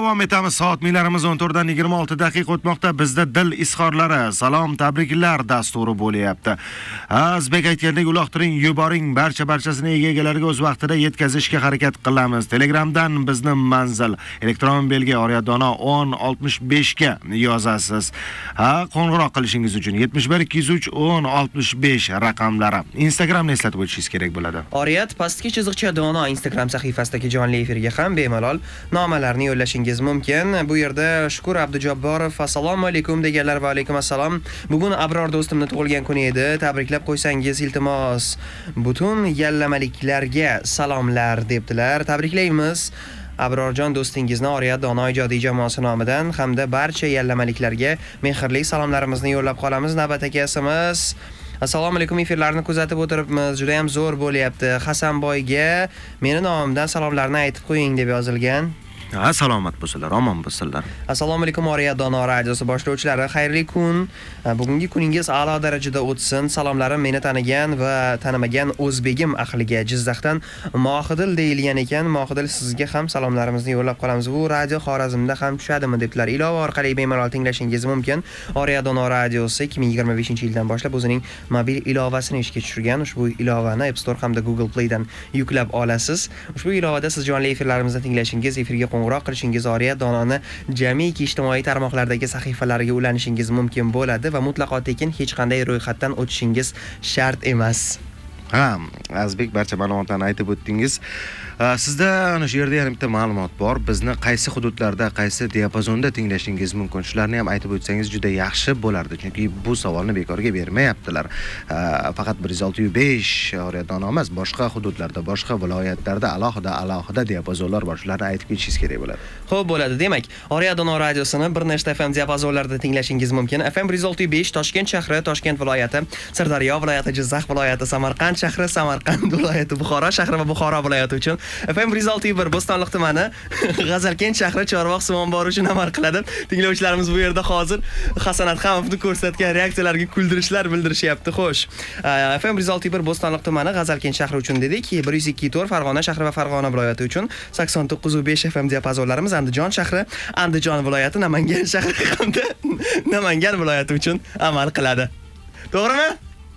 davom etamiz. Soatlarimiz 14:26 daqiqa o'tmoqda. Bizda dil izhorlari, salom, tabriklar dasturi bo'lyapti. Azbek aytgandek, uloqtiring, yuboring, barchasini egalariga o'z vaqtida yetkazishga harakat qilamiz. Telegramdan bizni manzil elektron belgi Oryadona 1065 ga yozasiz. Qo'ng'iroq qilishingiz uchun 71 203 1065 raqamlari. Instagramni eslatib o'tishingiz kerak bo'ladi. Oriyat pastki chiziqcha dono Instagram sahifasidagi jonli efirga ham bemalol nomalarni yo'llashingiz mumkin. Bu yerda Shukur Abdujabborov assalomu alaykum deganlar va alaykum assalom. Bugun Abror do'stimning tug'ilgan kuni edi. Tabriklab qo'ysangiz iltimos. Butun yallamaliklarga salomlar debdilar. Tabriklaymiz. Abrorjon do'stingizni Oriyat dono ijodiy jamoasi nomidan hamda barcha yallamaliklarga mehrli salomlarimizni yo'llab qolamiz. Navbatdagi SMS. Assalomu alaykum, efirlarni kuzatib o'tiribmiz. Juda ham zo'r bo'lyapti. Hasanboyga meni nomimdan salomlarni aytib qo'ying deb yozilgan. Salomat bo'lsinlar, omon bo'lsinlar. Assalomu alaykum Oriyat dono radiosi boshlovchilari, xayrli kun. Bugungi kuningiz a'lo darajada o'tsin. Salomlarim meni tanigan va tanimagan o'zbegim ahliga Jizzaxdan Mohidil deyilgan ekan. Mohidil, sizga ham salomlarimizni yo'llab qolamiz. Bu radio Xorazmda ham tushadimi debdilar. Ilova orqali bemalol tinglashingiz mumkin. Oriyat dono radiosi 2025-yildan boshlab o'zining mobil ilovasini ishga tushirgan. Ushbu ilovani App Store hamda Google Play dan yuklab olasiz. Ushbu ilovada siz jonli efirlarimizni tinglashingiz, efirga qo'ng'iroq qilishingiz, Oriyat dononi jamiki ijtimoiy tarmoqlardagi sahifalariga ulanishingiz mumkin bo'ladi va mutlaqo tekin hech qanday ro'yxatdan o'tishingiz shart emas. Azbek barcha ma'lumotlarni aytib o'tdingiz. Sizda ana shu yerda yana bitta ma'lumot bor. Bizni qaysi hududlarda, qaysi diapazonda tinglashingiz mumkin? Shularni ham aytib o'tsangiz juda yaxshi bo'lardi, chunki bu savolni bekorga bermayaptilar. Faqat 106.5 Oriyat dono emas, boshqa hududlarda, boshqa viloyatlarda alohida diapazonlar bor. Shularni aytib ketishingiz kerak bo'ladi. Xo'p, bo'ladi. Demak, Oriyat dono radiosini bir nechta FM diapazonlarida tinglashingiz mumkin. FM 106.5 Toshkent shahri, Toshkent viloyati, Sirdaryo viloyati, Jizzax viloyati, Samarqand shahri, Samarqand viloyati, Buxoro shahri va Buxoro viloyati uchun FM 106.1 Bo'stonliq tumani, G'azalkent shahri, Chorvoq Sumonbor uchun amal qiladi. Tinglovchilarimiz bu yerda hozir Hasanat Hamovni ko'rsatgan reaksiyalarga kuldirishlar bildirishyapti. Xo'sh, FM 106.1 Bo'stonliq tumani, G'azalkent shahri uchun dedik. 102.4 Farg'ona shahri va Farg'ona viloyati uchun 89.5 FM diapazonlarimiz, Andijon shahri, Andijon viloyati, Namangan shahri hamda Namangan viloyati uchun amal qiladi. To'g'rimi?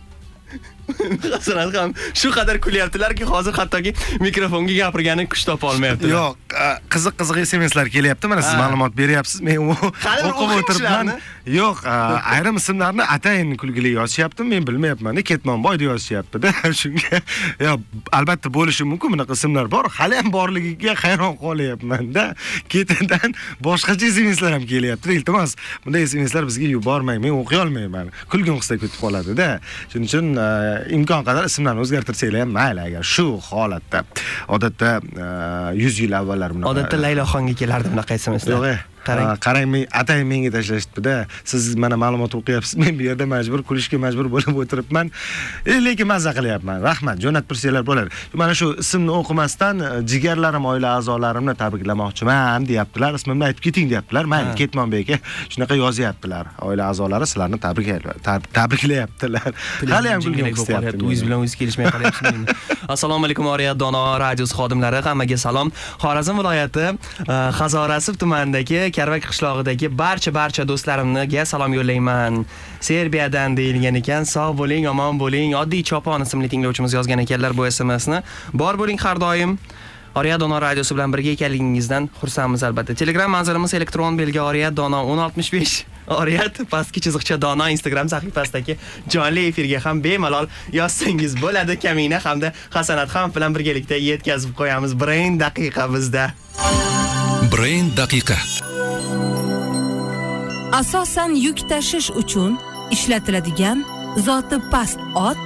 Hasanat ham shu qadar kulyaptilarki, hozir hattoki mikrofonga gapirgani kuch topa olmayaptilar. Yo'q, qiziq SMSlar kelyapti. Mana siz ma'lumot beryapsiz. Men o'qib o'tiribman. Yo'q, ayrim ismlarni atayin kulgili yozishyapti. Men bilmayapman. Ketmonboy deb yozishyapti-da. Shunga, albatta bo'lishi mumkin, bunaqa ismlar bor. Hali ham borligiga hayron qolyapman-da. Ketidan boshqacha SMSlar ham kelyapti. Iltimos, bunday SMSlar bizga yubormang. Men o'qiy olmayman. Kulgim qisqa ketib qoladi-da. Shuning uchun imkon qadar ismlarni o'zgartirsanglar ham mayli, agar shu holatda. Odatda 100 yil avvallar bunaqa. Odatda Layloxonga kelardi bunaqa SMSlar. Yo'q, qarang, atayin menga tashlashdi-da. Siz mana ma'lumot o'qiyapsiz, men bu yerda kulishga majbur bo'lib o'tiribman. Lekin mazza qilyapman. Rahmat, jo'natib tursanglar bo'ladi. Mana shu ismni o'qimasdan jigarlarim, oila a'zolarimni tabriklamoqchiman deyaptilar. Ismimni aytib keting deyaptilar. Mayli, Ketmonbek aka shunaqa yozyaptilar. Oila a'zolari sizlarni tabriklayaptilar. Hali ham kulgim qilyapti. O'zingiz bilan o'zingiz kelishmay qolyapsizmi? Assalomu alaykum Oriyat dono radiosi xodimlari, hammaga salom. Xorazm viloyati Hazorasib tumanidagi Karvak qishlog'idagi barcha do'stlarimga salom yo'llayman. Serbiyadan deyilgan ekan. Sog' bo'ling, omon bo'ling. Oddiy Chopon ismli tinglovchimiz yozgan ekanlar bu SMSni. Bor bo'ling har doim. Oriyat dono radiosi bilan birga ekanligingizdan xursandmiz albatta. Telegram manzilimiz elektron belgi Oriyat dono 1065. Oriyat pastki chiziqcha dono Instagram sahifasidagi jonli efirga ham bemalol yozsangiz bo'ladi. Kamina hamda Hasanat ham bilan birgalikda yetkazib qo'yamiz. Brain daqiqa bizda. Brain daqiqa. Asosan yuk tashish uchun ishlatiladigan zoti past ot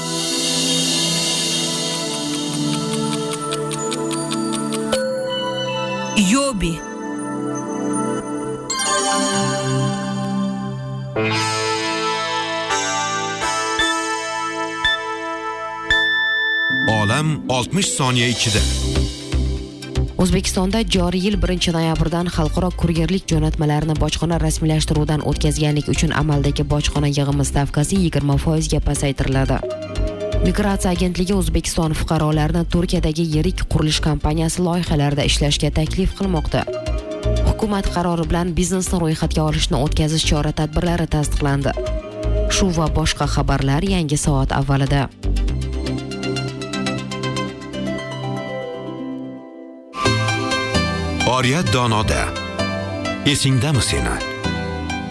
Yobi. Olam 60 soniya ichida. O'zbekistonda joriy yil 1-noyabrdan xalqaro kurgerlik jo'natmalarini bojxona rasmiylashtiruvdan o'tkazganlik uchun amaldagi bojxona yig'imi stavkasi 20% ga pasaytiriladi. Migratsiya agentligi O'zbekiston fuqarolarini Turkiyadagi yirik qurilish kompaniyasi loyihalarida ishlashga taklif qilmoqda. Hukumat qarori bilan biznesni ro'yxatga olishni o'tkazish chora-tadbirlari tasdiqlandi. Shu va boshqa xabarlar yangi soat avvalida. Oriyat donoda. Esingdami seni?